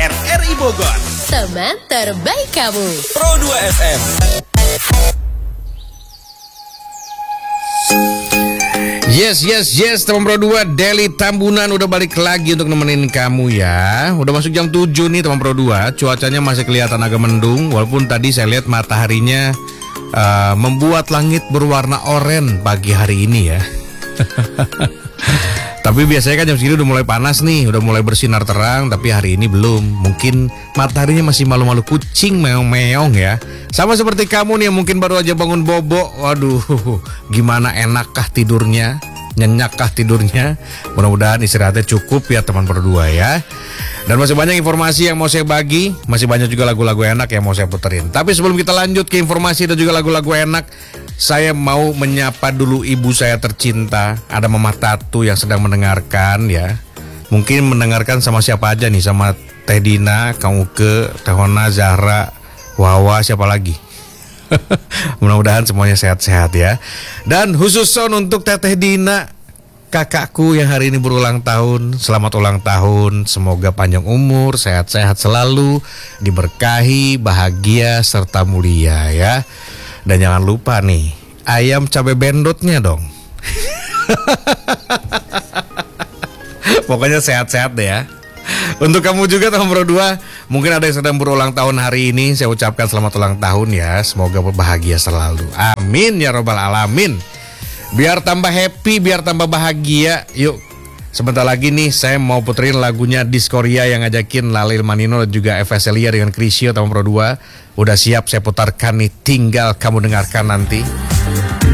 RRI Bogor. Teman terbaik kamu. Pro 2 FM. Yes, teman Pro 2, Deli Tambunan udah balik lagi untuk nemenin kamu ya. Udah masuk jam 7 nih teman Pro 2. Cuacanya masih kelihatan agak mendung, walaupun tadi saya lihat mataharinya membuat langit berwarna oranye pagi hari ini ya. Tapi biasanya kan jam segini udah mulai panas nih, udah mulai bersinar terang, tapi hari ini belum. Mungkin mataharinya masih malu-malu kucing, meong-meong ya. Sama seperti kamu nih yang mungkin baru aja bangun bobo. Waduh, gimana enakkah tidurnya? Nyenyakkah tidurnya? Mudah-mudahan istirahatnya cukup ya teman berdua ya. Dan masih banyak informasi yang mau saya bagi, masih banyak juga lagu-lagu enak yang mau saya puterin. Tapi sebelum kita lanjut ke informasi dan juga lagu-lagu enak, saya mau menyapa dulu ibu saya tercinta. Ada Mama Tatu yang sedang mendengarkan ya. Mungkin mendengarkan sama siapa aja nih, sama Teh Dina, Kang Uke, Teh Hona, Zahra, Wawa, siapa lagi? Mudah-mudahan semuanya sehat-sehat ya. Dan khusus sound untuk Teteh Dina, kakakku yang hari ini berulang tahun. Selamat ulang tahun, semoga panjang umur, sehat-sehat selalu, diberkahi, bahagia, serta mulia ya. Dan jangan lupa nih, ayam cabai bendotnya dong. Pokoknya sehat-sehat deh ya. Untuk kamu juga teman Pro 2, mungkin ada yang sedang berulang tahun hari ini, saya ucapkan selamat ulang tahun ya. Semoga berbahagia selalu. Amin ya robbal alamin. Biar tambah happy, biar tambah bahagia. Yuk, sebentar lagi nih saya mau puterin lagunya Diskoria yang ngajakin Lalil Manino dan juga Eva Celia dengan Krisyo teman Pro 2. Udah siap saya putarkan nih, tinggal kamu dengarkan nanti.